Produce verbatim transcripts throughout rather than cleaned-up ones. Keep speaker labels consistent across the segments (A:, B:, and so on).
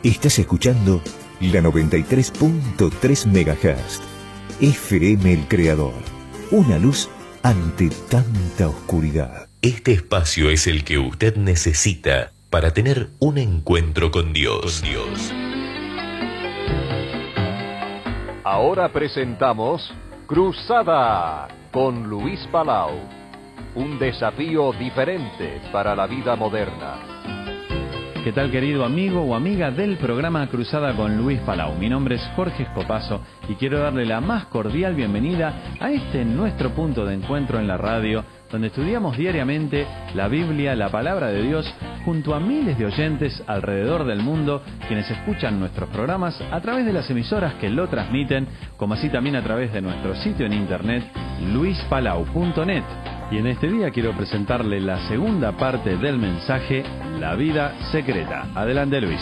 A: Estás escuchando la noventa y tres punto tres megahertz. F M El Creador. Una luz ante tanta oscuridad.
B: Este espacio es el que usted necesita para tener un encuentro con Dios. Con Dios.
C: Ahora presentamos Cruzada con Luis Palau. Un desafío diferente para la vida moderna.
D: ¿Qué tal, querido amigo o amiga del programa Cruzada con Luis Palau? Mi nombre es Jorge Escopazo y quiero darle la más cordial bienvenida a este nuestro punto de encuentro en la radio, donde estudiamos diariamente la Biblia, la Palabra de Dios, junto a miles de oyentes alrededor del mundo, quienes escuchan nuestros programas a través de las emisoras que lo transmiten, como así también a través de nuestro sitio en internet, luis palau punto net. Y en este día quiero presentarle la segunda parte del mensaje, La Vida Secreta. Adelante, Luis.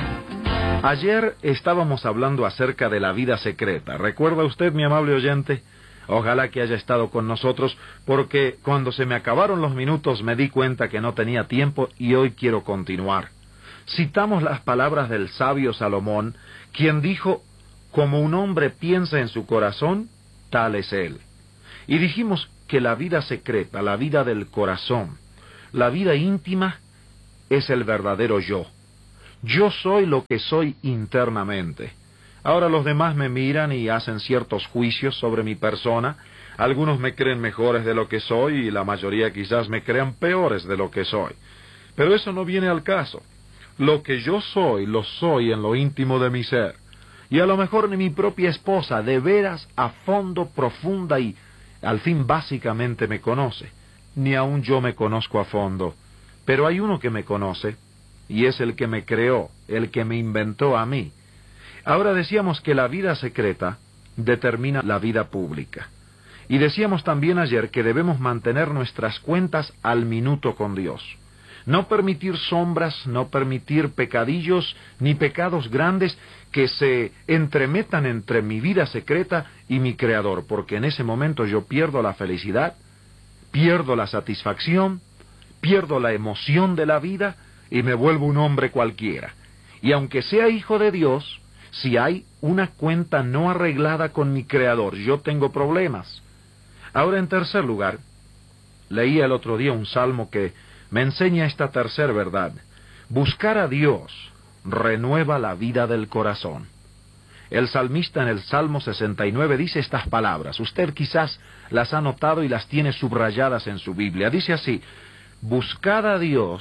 E: Ayer estábamos hablando acerca de la vida secreta. ¿Recuerda usted, mi amable oyente? Ojalá que haya estado con nosotros, porque cuando se me acabaron los minutos me di cuenta que no tenía tiempo y hoy quiero continuar. Citamos las palabras del sabio Salomón, quien dijo, como un hombre piensa en su corazón, tal es él. Y dijimos que la vida secreta, la vida del corazón, la vida íntima, es el verdadero yo. Yo soy lo que soy internamente. Ahora los demás me miran y hacen ciertos juicios sobre mi persona. Algunos me creen mejores de lo que soy y la mayoría quizás me crean peores de lo que soy. Pero eso no viene al caso. Lo que yo soy, lo soy en lo íntimo de mi ser. Y a lo mejor ni mi propia esposa, de veras, a fondo, profunda y al fin básicamente me conoce. Ni aun yo me conozco a fondo. Pero hay uno que me conoce, y es el que me creó, el que me inventó a mí. Ahora decíamos que la vida secreta determina la vida pública. Y decíamos también ayer que debemos mantener nuestras cuentas al minuto con Dios. No permitir sombras, no permitir pecadillos, ni pecados grandes que se entremetan entre mi vida secreta y mi Creador, porque en ese momento yo pierdo la felicidad, pierdo la satisfacción, pierdo la emoción de la vida y me vuelvo un hombre cualquiera. Y aunque sea hijo de Dios, si hay una cuenta no arreglada con mi Creador, yo tengo problemas. Ahora, en tercer lugar, leí el otro día un salmo que me enseña esta tercera verdad. Buscar a Dios renueva la vida del corazón. El salmista en el Salmo sesenta y nueve dice estas palabras. Usted quizás las ha notado y las tiene subrayadas en su Biblia. Dice así, buscad a Dios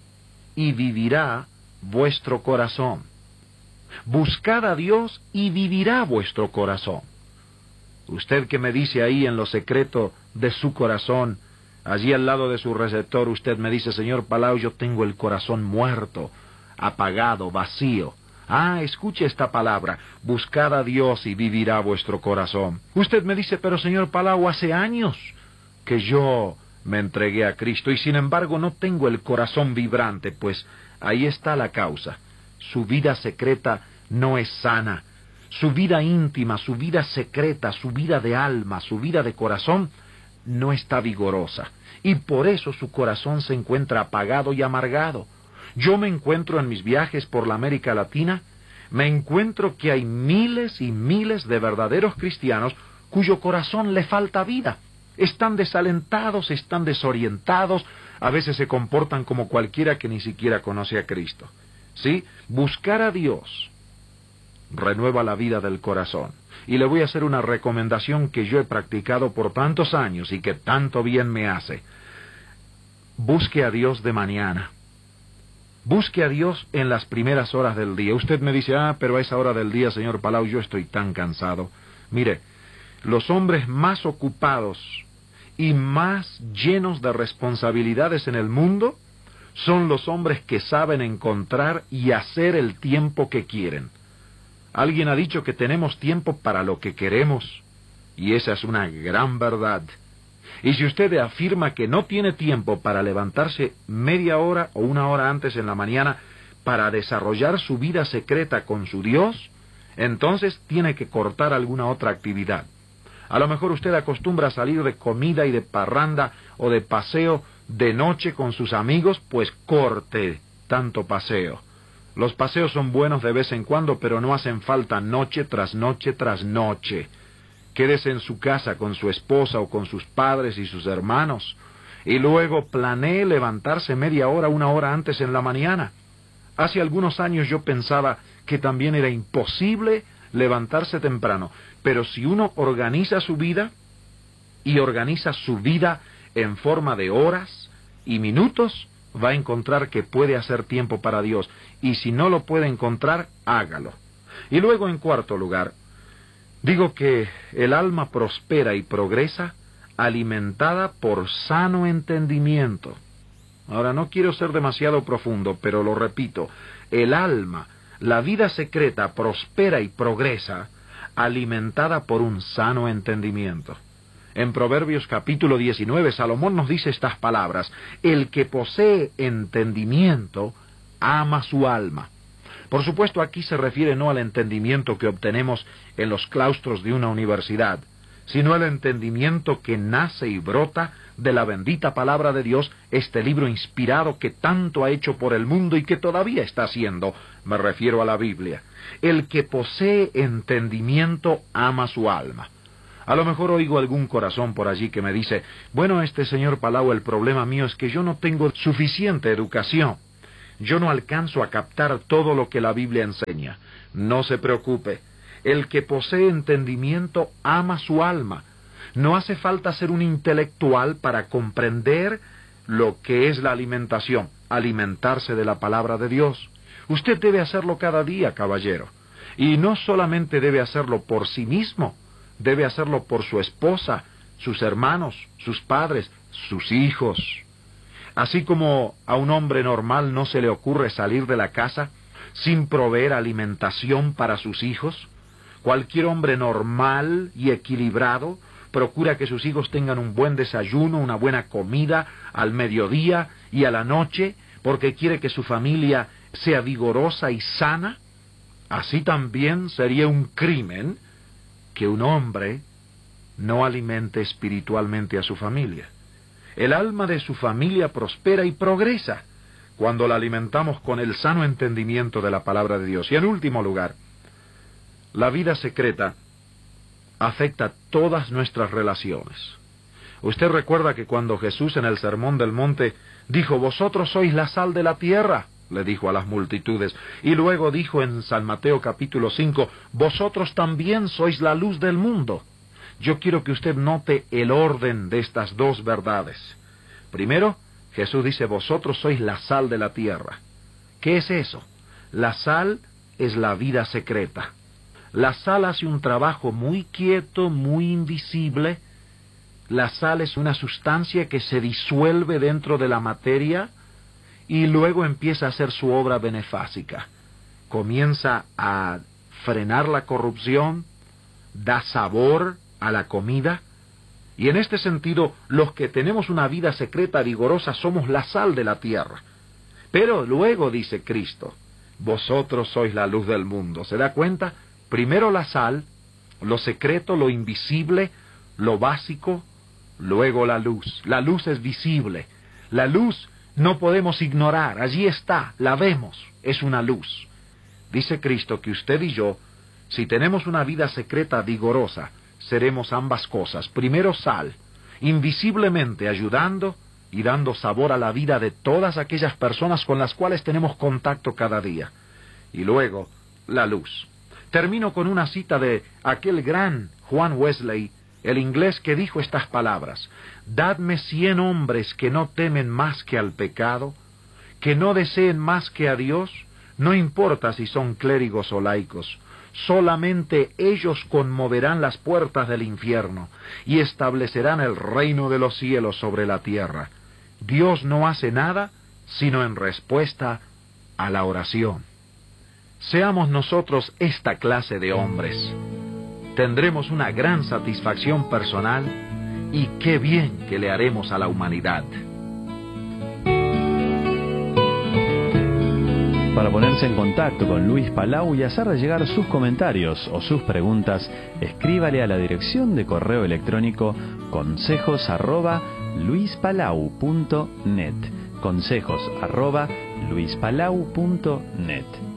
E: y vivirá vuestro corazón. Buscad a Dios y vivirá vuestro corazón. Usted que me dice ahí en lo secreto de su corazón, allí al lado de su receptor, usted me dice, señor Palau, yo tengo el corazón muerto, apagado, vacío. Ah, escuche esta palabra, buscad a Dios y vivirá vuestro corazón. Usted me dice, pero señor Palau, hace años que yo me entregué a Cristo y sin embargo no tengo el corazón vibrante. Pues ahí está la causa. Su vida secreta no es sana. Su vida íntima, su vida secreta, su vida de alma, su vida de corazón no está vigorosa, y por eso su corazón se encuentra apagado y amargado. Yo me encuentro en mis viajes por la América Latina, me encuentro que hay miles y miles de verdaderos cristianos cuyo corazón le falta vida. Están desalentados, están desorientados, a veces se comportan como cualquiera que ni siquiera conoce a Cristo. ¿Sí? Buscar a Dios renueva la vida del corazón. Y le voy a hacer una recomendación que yo he practicado por tantos años y que tanto bien me hace. Busque a Dios de mañana. Busque a Dios en las primeras horas del día. Usted me dice, ah, pero a esa hora del día, señor Palau, yo estoy tan cansado. Mire, los hombres más ocupados y más llenos de responsabilidades en el mundo son los hombres que saben encontrar y hacer el tiempo que quieren. Alguien ha dicho que tenemos tiempo para lo que queremos, y esa es una gran verdad. Y si usted afirma que no tiene tiempo para levantarse media hora o una hora antes en la mañana para desarrollar su vida secreta con su Dios, entonces tiene que cortar alguna otra actividad. A lo mejor usted acostumbra a salir de comida y de parranda o de paseo de noche con sus amigos, pues corte tanto paseo. Los paseos son buenos de vez en cuando, pero no hacen falta noche tras noche tras noche. Quédese en su casa con su esposa o con sus padres y sus hermanos, y luego planee levantarse media hora, una hora antes en la mañana. Hace algunos años yo pensaba que también era imposible levantarse temprano, pero si uno organiza su vida, y organiza su vida en forma de horas y minutos, va a encontrar que puede hacer tiempo para Dios, y si no lo puede encontrar, hágalo. Y luego, en cuarto lugar, digo que el alma prospera y progresa alimentada por sano entendimiento. Ahora, no quiero ser demasiado profundo, pero lo repito, el alma, la vida secreta, prospera y progresa alimentada por un sano entendimiento. En Proverbios capítulo diecinueve, Salomón nos dice estas palabras: el que posee entendimiento ama su alma. Por supuesto, aquí se refiere no al entendimiento que obtenemos en los claustros de una universidad, sino al entendimiento que nace y brota de la bendita palabra de Dios, este libro inspirado que tanto ha hecho por el mundo y que todavía está haciendo. Me refiero a la Biblia. El que posee entendimiento ama su alma. A lo mejor oigo algún corazón por allí que me dice: bueno, este señor Palau, el problema mío es que yo no tengo suficiente educación. Yo no alcanzo a captar todo lo que la Biblia enseña. No se preocupe. El que posee entendimiento ama su alma. No hace falta ser un intelectual para comprender lo que es la alimentación, alimentarse de la palabra de Dios. Usted debe hacerlo cada día, caballero. Y no solamente debe hacerlo por sí mismo, debe hacerlo por su esposa, sus hermanos, sus padres, sus hijos. Así como a un hombre normal no se le ocurre salir de la casa sin proveer alimentación para sus hijos, cualquier hombre normal y equilibrado procura que sus hijos tengan un buen desayuno, una buena comida al mediodía y a la noche, porque quiere que su familia sea vigorosa y sana. Así también sería un crimen que un hombre no alimente espiritualmente a su familia. El alma de su familia prospera y progresa cuando la alimentamos con el sano entendimiento de la palabra de Dios. Y en último lugar, la vida secreta afecta todas nuestras relaciones. Usted recuerda que cuando Jesús en el Sermón del Monte dijo: vosotros sois la sal de la tierra, le dijo a las multitudes, y luego dijo en San Mateo capítulo cinco: vosotros también sois la luz del mundo. Yo quiero que usted note el orden de estas dos verdades. Primero, Jesús dice: vosotros sois la sal de la tierra. ¿Qué es eso? La sal es la vida secreta. La sal hace un trabajo muy quieto, muy invisible. La sal es una sustancia que se disuelve dentro de la materia y luego empieza a hacer su obra benefácica. Comienza a frenar la corrupción, da sabor a la comida, y en este sentido, los que tenemos una vida secreta vigorosa somos la sal de la tierra. Pero luego dice Cristo: vosotros sois la luz del mundo. ¿Se da cuenta? Primero la sal, lo secreto, lo invisible, lo básico, luego la luz. La luz es visible. La luz no podemos ignorar, allí está, la vemos, es una luz. Dice Cristo que usted y yo, si tenemos una vida secreta vigorosa, seremos ambas cosas. Primero sal, invisiblemente ayudando y dando sabor a la vida de todas aquellas personas con las cuales tenemos contacto cada día. Y luego, la luz. Termino con una cita de aquel gran Juan Wesley, el inglés, que dijo estas palabras: dadme cien hombres que no temen más que al pecado, que no deseen más que a Dios, no importa si son clérigos o laicos, solamente ellos conmoverán las puertas del infierno y establecerán el reino de los cielos sobre la tierra. Dios no hace nada sino en respuesta a la oración. Seamos nosotros esta clase de hombres. Tendremos una gran satisfacción personal y qué bien que le haremos a la humanidad.
D: Para ponerse en contacto con Luis Palau y hacerle llegar sus comentarios o sus preguntas, escríbale a la dirección de correo electrónico consejos arroba luispalau punto net. Consejos arroba luis palau punto net.